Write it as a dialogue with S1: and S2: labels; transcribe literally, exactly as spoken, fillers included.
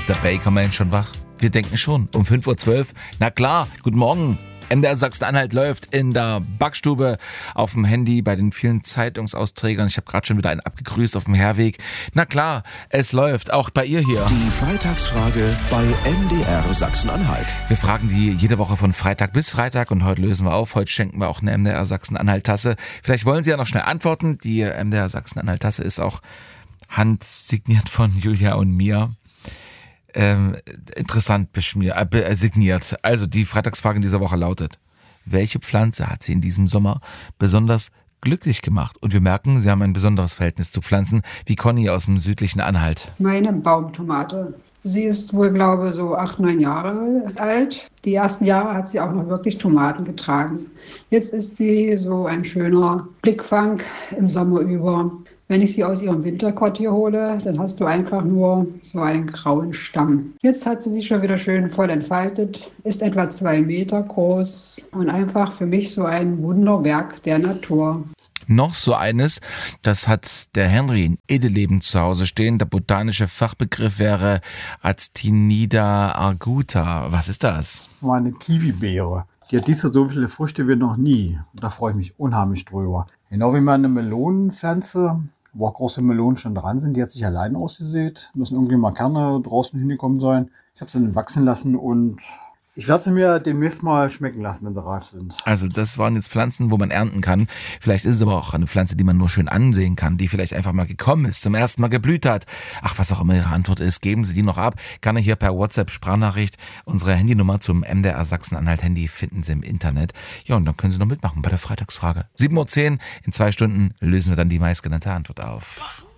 S1: Ist der Bakerman schon wach? Wir denken schon. Um fünf Uhr zwölf. Na klar, guten Morgen. M D R Sachsen-Anhalt läuft in der Backstube, auf dem Handy, bei den vielen Zeitungsausträgern. Ich habe gerade schon wieder einen abgegrüßt auf dem Herweg. Na klar, es läuft, auch bei ihr hier.
S2: Die Freitagsfrage bei M D R Sachsen-Anhalt.
S1: Wir fragen die jede Woche von Freitag bis Freitag und heute lösen wir auf. Heute schenken wir auch eine M D R Sachsen-Anhalt-Tasse. Vielleicht wollen Sie ja noch schnell antworten. Die M D R Sachsen-Anhalt-Tasse ist auch handsigniert von Julia und mir. Ähm, interessant beschmiert, äh, signiert. Also die Freitagsfrage in dieser Woche lautet: Welche Pflanze hat Sie in diesem Sommer besonders glücklich gemacht? Und wir merken, Sie haben ein besonderes Verhältnis zu Pflanzen, wie Conny aus dem südlichen Anhalt.
S3: Meine Baumtomate. Sie ist wohl, glaube ich, so acht, neun Jahre alt. Die ersten Jahre hat sie auch noch wirklich Tomaten getragen. Jetzt ist sie so ein schöner Blickfang im Sommer über. Wenn ich sie aus ihrem Winterkott hier hole, dann hast du einfach nur so einen grauen Stamm. Jetzt hat sie sich schon wieder schön voll entfaltet, ist etwa zwei Meter groß und einfach für mich so ein Wunderwerk der Natur.
S1: Noch so eines, das hat der Henry in Edeleben zu Hause stehen. Der botanische Fachbegriff wäre Actinida arguta. Was ist das?
S4: Meine Kiwibeere. Die hat dieses Jahr so viele Früchte wie noch nie. Da freue ich mich unheimlich drüber. Genau wie meine Melonenpflanze, wo auch große Melonen schon dran sind. Die hat sich allein ausgesät. Müssen irgendwie mal Kerne draußen hingekommen sein. Ich habe sie dann wachsen lassen und ich werde sie mir demnächst mal schmecken lassen, wenn sie reif sind.
S1: Also das waren jetzt Pflanzen, wo man ernten kann. Vielleicht ist es aber auch eine Pflanze, die man nur schön ansehen kann, die vielleicht einfach mal gekommen ist, zum ersten Mal geblüht hat. Ach, was auch immer Ihre Antwort ist, geben Sie die noch ab. Gerne hier per WhatsApp-Sprachnachricht. Unsere Handynummer zum M D R Sachsen-Anhalt-Handy finden Sie im Internet. Ja, und dann können Sie noch mitmachen bei der Freitagsfrage. sieben Uhr zehn, in zwei Stunden lösen wir dann die meistgenannte Antwort auf.